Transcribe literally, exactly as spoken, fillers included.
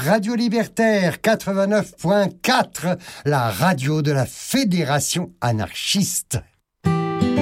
Radio Libertaire quatre-vingt-neuf point quatre, la radio de la Fédération anarchiste.